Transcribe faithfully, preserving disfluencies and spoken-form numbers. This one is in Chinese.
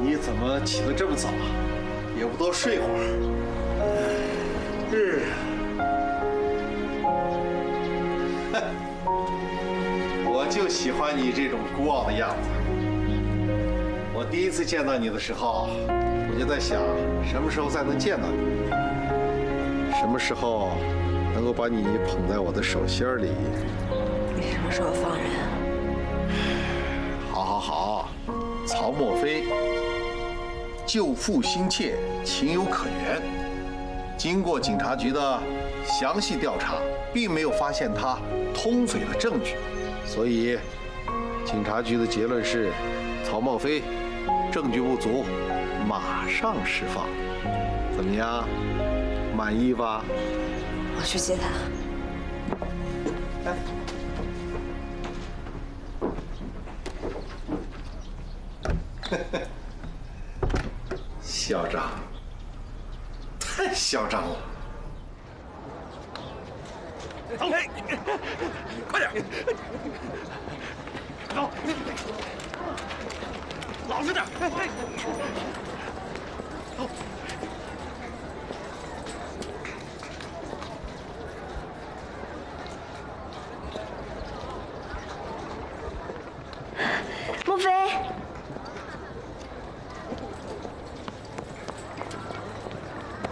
你怎么起得这么早？也不多睡会儿。是。哼，我就喜欢你这种孤傲的样子。我第一次见到你的时候，我就在想，什么时候才能见到你？什么时候能够把你捧在我的手心里？ 你什么时候放人啊？ 好好好，曹墨菲救父心切，情有可原。经过警察局的详细调查，并没有发现他通匪的证据，所以警察局的结论是曹墨菲证据不足，马上释放。怎么样，满意吧？ 我去接他。 哎。 嚣张，太嚣张了！ 走，快点，走，老实点。